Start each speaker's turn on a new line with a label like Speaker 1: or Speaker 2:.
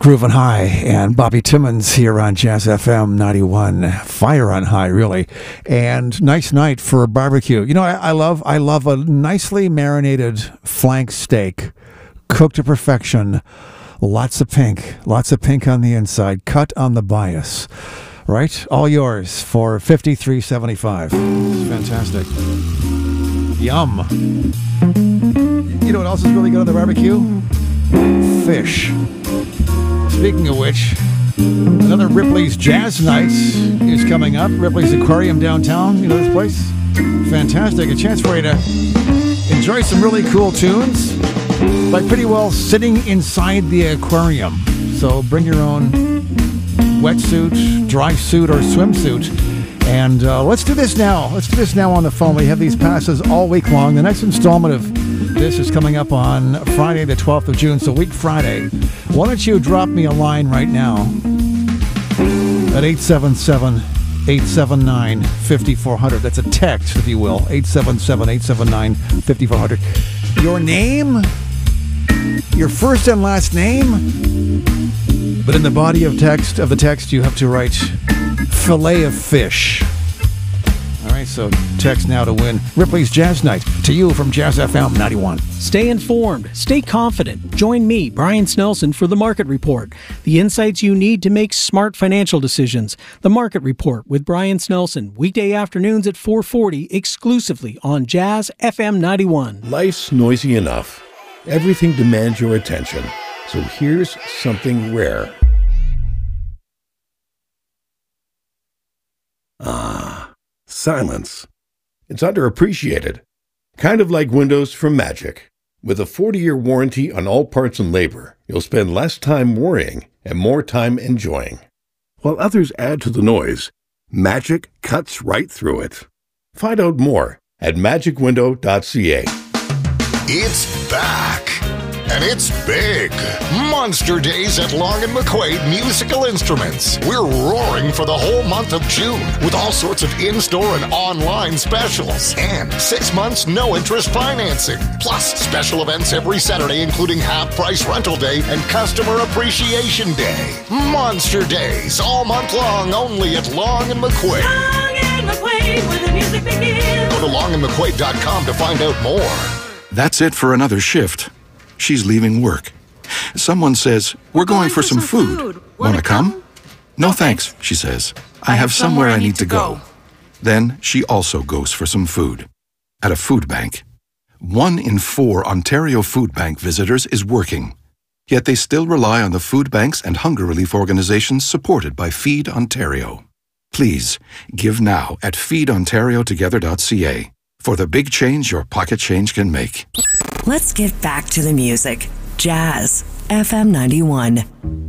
Speaker 1: Groovin' High and Bobby Timmons here on Jazz FM 91. Fire on high, really. And nice night for a barbecue. You know, I love a nicely marinated flank steak, cooked to perfection. Lots of pink on the inside, cut on the bias. Right? All yours for $53.75. Fantastic. Yum. You know what else is really good on the barbecue? Fish. Speaking of which, another Ripley's Jazz Night is coming up. Ripley's Aquarium downtown. You know this place? Fantastic. A chance for you to enjoy some really cool tunes by pretty well sitting inside the aquarium. So bring your own wetsuit, dry suit, or swimsuit. And let's do this now. Let's do this now on the phone. We have these passes all week long. The next installment of this is coming up on Friday, the 12th of June, so week Friday. Why don't you drop me a line right now at 877-879-5400. That's a text, if you will, 877-879-5400. Your name, your first and last name, but in the body of the text, you have to write fillet of fish. All right, so text now to win Ripley's Jazz Night to you from Jazz FM 91.
Speaker 2: Stay informed. Stay confident. Join me, Brian Snelson, for The Market Report. The insights you need to make smart financial decisions. The Market Report with Brian Snelson. Weekday afternoons at 4:40 exclusively on Jazz FM 91.
Speaker 3: Life's noisy enough. Everything demands your attention. So here's something rare. Silence. It's underappreciated. Kind of like Windows from Magic. With a 40-year warranty on all parts and labor, you'll spend less time worrying and more time enjoying. While others add to the noise, Magic cuts right through it. Find out more at magicwindow.ca.
Speaker 4: It's back. And it's big. Monster Days at Long & McQuaid Musical Instruments. We're roaring for the whole month of June with all sorts of in-store and online specials. And 6 months no-interest financing. Plus special events every Saturday, including half-price rental day and customer appreciation day. Monster Days all month long, only at Long & McQuaid.
Speaker 5: Long & McQuaid, where the music begins.
Speaker 4: Go to longandmcquaid.com to find out more.
Speaker 6: That's it for another shift. She's leaving work. Someone says, "We're going for some food. Want to come?" "No thanks," she says. "I have somewhere I need to go." Then she also goes for some food. At a food bank. 1 in 4 Ontario Food Bank visitors is working. Yet they still rely on the food banks and hunger relief organizations supported by Feed Ontario. Please, give now at feedontariotogether.ca for the big change your pocket change can make.
Speaker 7: Let's get back to the music. Jazz FM 91.